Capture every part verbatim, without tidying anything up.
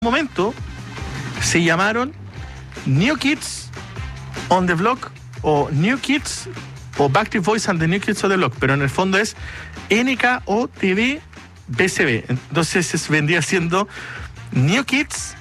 momento se llamaron New Kids on the Block o New Kids o Backstreet Boys and the New Kids on the Block, pero en el fondo es N K O T V B C B. Entonces es, vendría siendo New Kids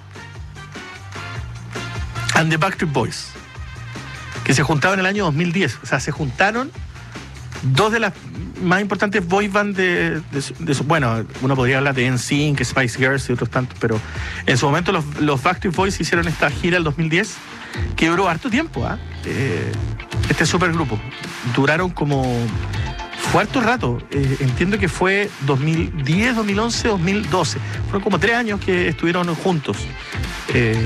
and the Backstreet Boys, que se juntaron en el año dos mil diez. O sea, se juntaron dos de las más importantes boy band de, de, de, de bueno, uno podría hablar de N Sync, Spice Girls y otros tantos, pero en su momento los, los Backstreet Boys hicieron esta gira el dos mil diez que duró harto tiempo, ¿eh? Eh, este supergrupo duraron como fue harto rato, eh, entiendo que fue dos mil diez, dos mil once, dos mil doce, fueron como tres años que estuvieron juntos, eh,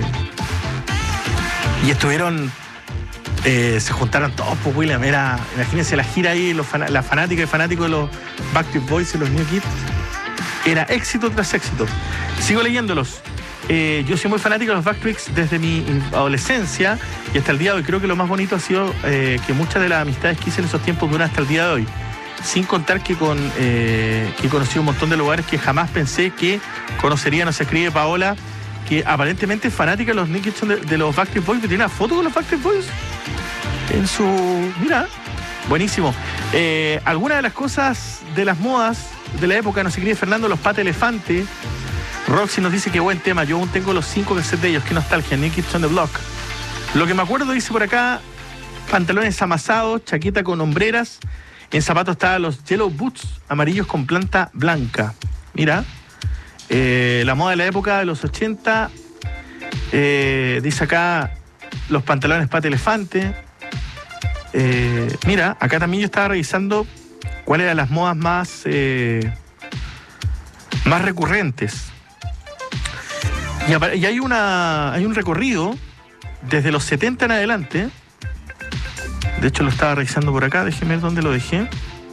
y estuvieron Eh, se juntaron todos, pues William, era, imagínense la gira ahí, los fan, la fanática y fanáticos de los Backstreet Boys y los New Kids, era éxito tras éxito. Sigo leyéndolos. Eh, yo soy muy fanático de los Backstreet desde mi adolescencia y hasta el día de hoy. Creo que lo más bonito ha sido eh, que muchas de las amistades que hice en esos tiempos duran hasta el día de hoy. Sin contar que, con, eh, que he conocido un montón de lugares que jamás pensé que conocería. Nos escribe Paola, que aparentemente es fanática de los New Kids de, de los Backstreet Boys, que tiene una foto con los Backstreet Boys en su... Mira, buenísimo. Eh, algunas de las cosas de las modas de la época, nos escribe Fernando, los Pata Elefante. Roxy nos dice que buen tema, yo aún tengo los cinco cassettes de ellos, qué nostalgia, New Kids on the Block. Lo que me acuerdo, dice por acá, pantalones amasados, chaqueta con hombreras, en zapatos estaban los Yellow Boots, amarillos con planta blanca. Mira, eh, la moda de la época de los ochenta, eh, dice acá, los pantalones Pata Elefante. Eh, mira, acá también yo estaba revisando cuáles eran las modas más eh, más recurrentes. Y, y hay una hay un recorrido desde los setenta en adelante. De hecho lo estaba revisando por acá, déjeme ver dónde lo dejé.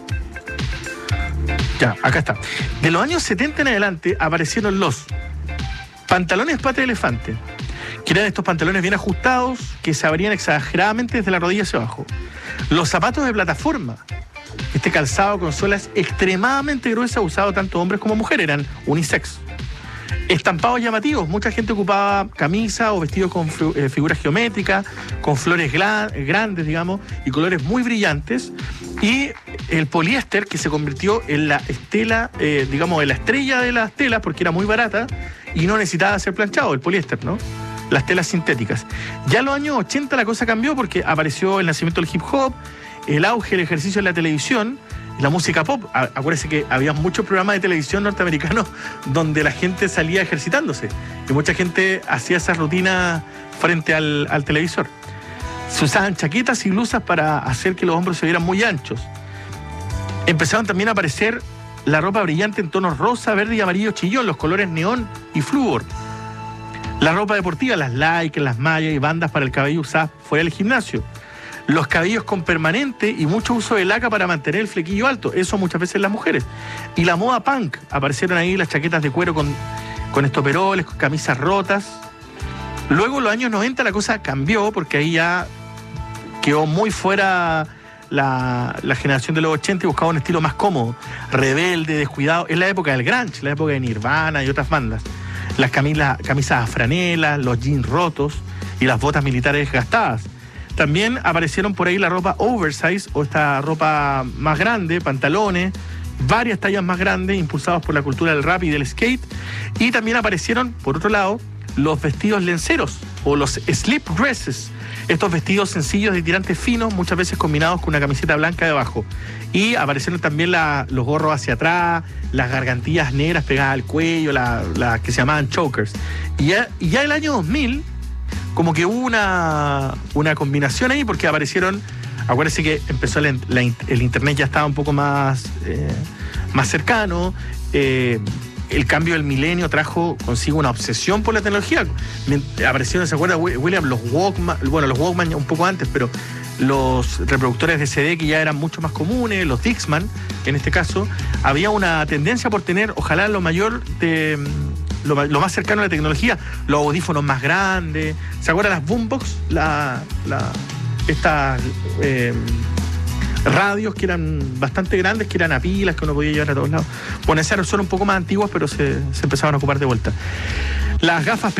Ya, acá está. De los años setenta en adelante aparecieron los pantalones Pata Elefante, que eran estos pantalones bien ajustados, que se abrían exageradamente desde la rodilla hacia abajo. Los zapatos de plataforma, este calzado con suelas extremadamente gruesas, usado tanto hombres como mujeres, eran unisex. Estampados llamativos, mucha gente ocupaba camisa o vestidos con eh, figuras geométricas, con flores grandes, digamos, y colores muy brillantes. Y el poliéster, que se convirtió en la estela, eh, digamos, en la estrella de las telas, porque era muy barata y no necesitaba ser planchado, el poliéster, ¿no? Las telas sintéticas. Ya en los años ochenta la cosa cambió porque apareció el nacimiento del hip hop, el auge del ejercicio en la televisión, la música pop. Acuérdense que había muchos programas de televisión norteamericanos donde la gente salía ejercitándose y mucha gente hacía esa rutina frente al, al televisor. Se usaban chaquetas y blusas para hacer que los hombros se vieran muy anchos. Empezaron también a aparecer la ropa brillante en tonos rosa, verde y amarillo chillón, los colores neón y flúor. La ropa deportiva, las lycras, las mallas y bandas para el cabello usadas fuera del gimnasio. Los cabellos con permanente y mucho uso de laca para mantener el flequillo alto. Eso muchas veces las mujeres. Y la moda punk. Aparecieron ahí las chaquetas de cuero con, con estoperoles, con camisas rotas. Luego en los años noventa la cosa cambió porque ahí ya quedó muy fuera la, la generación de los ochenta y buscaba un estilo más cómodo, rebelde, descuidado. Es la época del grunge, la época de Nirvana y otras bandas. Las camisas, camisas a franelas, los jeans rotos y las botas militares gastadas. También aparecieron por ahí la ropa oversize o esta ropa más grande, pantalones, varias tallas más grandes, impulsados por la cultura del rap y del skate. Y también aparecieron, por otro lado, los vestidos lenceros o los slip dresses. Estos vestidos sencillos de tirantes finos, muchas veces combinados con una camiseta blanca debajo. Y aparecieron también la, los gorros hacia atrás, las gargantillas negras pegadas al cuello, las la que se llamaban chokers. Y ya, y ya el año dos mil, como que hubo una, una combinación ahí, porque aparecieron, acuérdense que empezó la, la, el internet ya estaba un poco más, eh, más cercano, eh, el cambio del milenio trajo consigo una obsesión por la tecnología. Aparecieron, ¿se acuerda, William? Los Walkman, bueno, los Walkman un poco antes, pero los reproductores de C D que ya eran mucho más comunes, los Dixman, en este caso, había una tendencia por tener, ojalá lo mayor de... Lo, lo más cercano a la tecnología, los audífonos más grandes. ¿Se acuerdan las boombox? La, la, estas eh, radios que eran bastante grandes, que eran a pilas, que uno podía llevar a todos lados. Bueno, esas eran solo un poco más antiguas, pero se, se empezaban a ocupar de vuelta. Las gafas